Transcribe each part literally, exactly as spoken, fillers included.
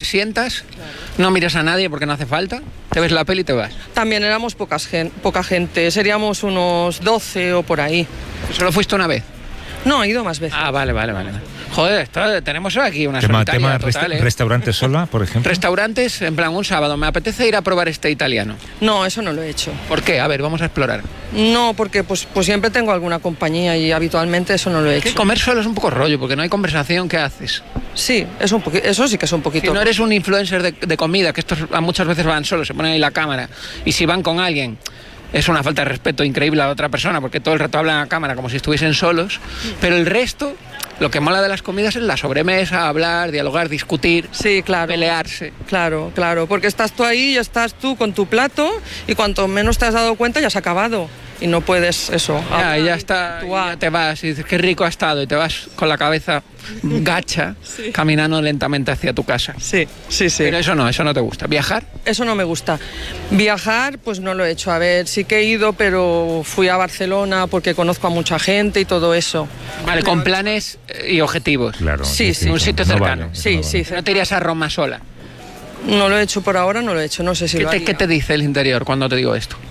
sientas, no miras a nadie porque no hace falta, te ves la peli y te vas. También éramos pocas gen- poca gente, seríamos unos doce o por ahí. ¿Solo fuiste una vez? No, he ido más veces. Ah, vale, vale, vale. Joder, esto, tenemos aquí una Tema, solitaria tema total, resta- ¿eh? restaurantes sola, por ejemplo. Restaurantes, en plan, un sábado, me apetece ir a probar este italiano. No, eso no lo he hecho. ¿Por qué? A ver, vamos a explorar. No, porque pues, pues siempre tengo alguna compañía y habitualmente eso no lo he Es que hecho. comer solo es un poco rollo, porque no hay conversación, ¿qué haces? Sí, es un poqui- eso sí que es un poquito. Si no eres un influencer de, de comida, que estos a muchas veces van solos, se ponen ahí la cámara, y si van con alguien, es una falta de respeto increíble a la otra persona, porque todo el rato hablan a cámara como si estuviesen solos, pero el resto, lo que mola de las comidas es la sobremesa, hablar, dialogar, discutir, Sí, claro. pelearse. Claro, claro, porque estás tú ahí y estás tú con tu plato y cuanto menos te has dado cuenta ya se ha acabado y no puedes eso. Ya, hablar y ya y está, y actuar. ya te vas y dices, qué rico ha estado, y te vas con la cabeza gacha, Sí. caminando lentamente hacia tu casa. Sí, sí, sí. Pero eso no, eso no te gusta. ¿Viajar? Eso no me gusta. Viajar, pues no lo he hecho. A ver, sí que he ido, pero fui a Barcelona porque conozco a mucha gente y todo eso. Vale, con planes eh, y objetivos. Claro. Sí, sí. Un sitio no cercano. vale, Sí, no sí. vale. No te irías a Roma sola. No lo he hecho por ahora, no lo he hecho. No sé si ¿Qué lo te, haría. qué te dice el interior cuando te digo esto?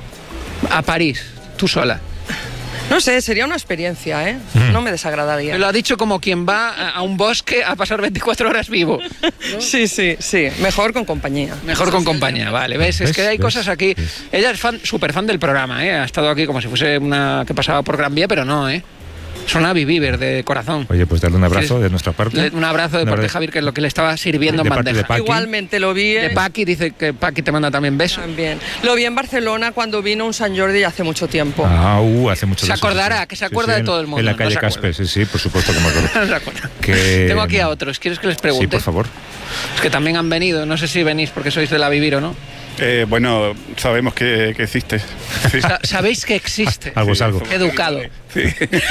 A París, tú sola. No sé, sería una experiencia, ¿eh? No me desagradaría. Me lo ha dicho como quien va a- a un bosque a pasar veinticuatro horas vivo. Sí, sí, sí. Mejor con compañía. Mejor con compañía, vale. ¿Ves? Es ¿Ves? que hay ¿Ves? cosas aquí. Ella es fan, súper fan del programa, ¿eh? Ha estado aquí como si fuese una que pasaba por Gran Vía, pero no, ¿eh? Es una Viviver de corazón. Oye, pues darle un abrazo ¿Quieres? de nuestra parte. Le- Un abrazo de Un parte de abrazo. Javier, que es lo que le estaba sirviendo De en parte de bandeja. Paqui. Igualmente lo vi. De eh, Paqui, dice que Paqui te manda también besos. También. Lo vi en Barcelona cuando vino un San Jordi hace mucho tiempo. Ah, uh, hace mucho Se de eso, acordará, sí, que se sí, acuerda sí, de en- todo el mundo, En la no calle se acuerda. Caspe, sí, sí, por supuesto que me acuerdo. No se acuerda. Que- Tengo aquí a otros. ¿Quieres que les pregunte? Sí, por favor. Es que también han venido. No sé si venís porque sois de la Vivir o no. Eh, bueno, sabemos que, que existe. Sí. Sa- Sabéis que existe. Algo es algo. Qué educado. Sí.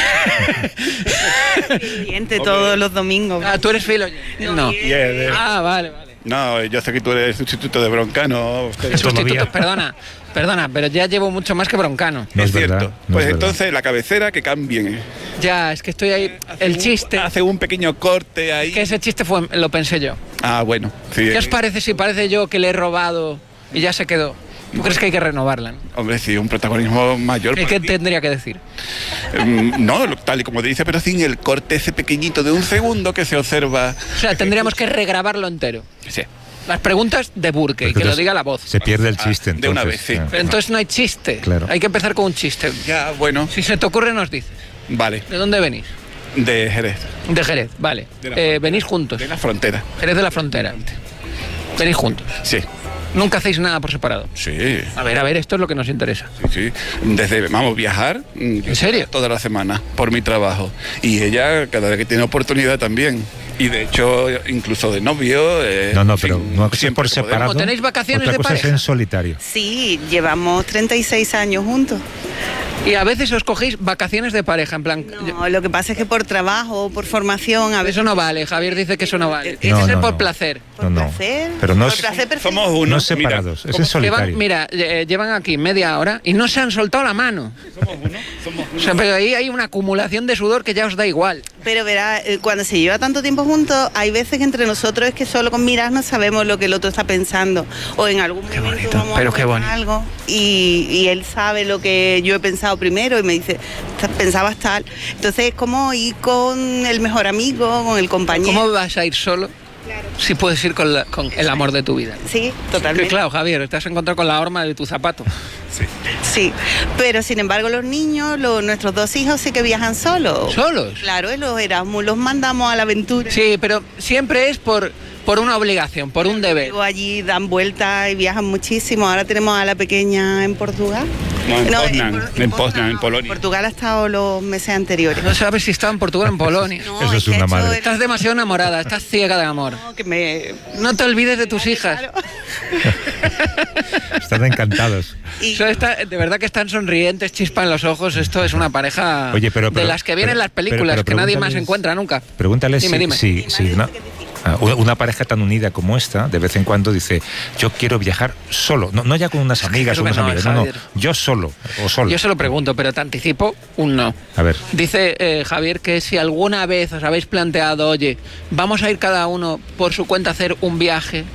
Oyente todos los domingos. Ah, tú eres filo. No. Y es de- Ah, vale, vale. No, yo sé que tú eres sustituto de Broncano. Usted- Eso- Sustituto, Todavía. perdona, perdona, pero ya llevo mucho más que Broncano. No es es verdad, cierto. no pues es verdad. entonces la cabecera que cambien. Ya, es que estoy ahí. El chiste, Hace un pequeño corte ahí. que ese chiste fue, lo pensé yo. Ah, bueno. Sí, ¿Qué os parece si parece yo que le he robado y ya se quedó? ¿Tú crees que hay que renovarla? ¿No? Hombre, sí, un protagonismo mayor. ¿Y para qué ti. tendría que decir? Mm, No, lo- tal y como te dice, pero sin el corte ese pequeñito de un segundo que se observa. O sea, tendríamos que regrabarlo entero. Sí. Las preguntas de Burke, y que lo Entonces, diga la voz. Se pierde el chiste, Ah, de una entonces. vez, sí. claro. Pero entonces no hay chiste. Claro. Hay que empezar con un chiste. Ya, bueno. Si se te ocurre, nos dices. Vale. ¿De dónde venís? De Jerez. De Jerez, vale. De la Eh, frontera. venís juntos. De la frontera. Jerez de la frontera. Venís juntos. Sí. Nunca hacéis nada por separado. Sí. A ver, a ver, esto es lo que nos interesa. Sí, sí. Desde, vamos, viajar. mm, ¿En serio? Toda la semana, por mi trabajo. Y ella, cada vez que tiene oportunidad también. Y de hecho, incluso de novio. eh, No, no, en fin, pero una cosa es siempre por que podemos. separado. ¿Cómo tenéis vacaciones otra de cosa pareja? es en solitario. Sí, llevamos treinta y seis años juntos. Y a veces os cogéis vacaciones de pareja, en plan... No, lo que pasa es que por trabajo, por formación, a veces Eso no vale, Javier dice que eso no vale. No, Tiene que ser no, por no. placer. por No, no. placer. Pero no por es- placer perfecto. Somos uno. No separados, es en solitario. Llevan, mira, eh, llevan aquí media hora y no se han soltado la mano. Somos uno. Somos O sea, pero ahí hay una acumulación de sudor que ya os da igual. Pero verá, eh, cuando se lleva tanto tiempo juntos, hay veces que entre nosotros es que solo con mirarnos sabemos lo que el otro está pensando. O en algún Qué momento bonito, vamos a pero qué comer bonito. algo y, y él sabe lo que yo he pensado primero y me dice, "Ta- pensabas tal". Entonces es como ir con el mejor amigo, con el compañero. ¿Cómo vas a ir solo si puedes ir con, la- con el amor de tu vida? Sí, Que totalmente. claro, Javier, te has encontrado con la horma de tu zapato. Sí, pero sin embargo los niños, los, nuestros dos hijos sí que viajan solos. ¿Solos? Claro, y los Erasmus los mandamos a la aventura. Sí, pero siempre es por, por una obligación, por un deber. Luego allí dan vueltas y viajan muchísimo. Ahora tenemos a la pequeña en Portugal. No, en No, Poznan, Por- en Poznan, en no, Polonia. Portugal ha estado los meses anteriores. No sabes si estaba en Portugal o en Polonia. No, Eso es que una ha hecho madre. el- Estás demasiado enamorada, estás ciega de amor. no, que me... No te olvides de tus hijas. Claro. Están encantados. Y- Eso está- de verdad que están sonrientes, chispan los ojos. Esto es una pareja Oye, pero- pero- de las que vienen pero- las películas, pero- pero que nadie más pregúntales- encuentra nunca. Pregúntale Dime, si, dime. si, si una, ah, una- una pareja tan unida como esta, de vez en cuando dice, yo quiero viajar solo, no, no ya con unas amigas creo o que unos no, amigos, no, no, Javier. yo solo o solo. Yo se lo pregunto, pero te anticipo un no. A ver, Dice eh, Javier que si alguna vez os habéis planteado, oye, vamos a ir cada uno por su cuenta a hacer un viaje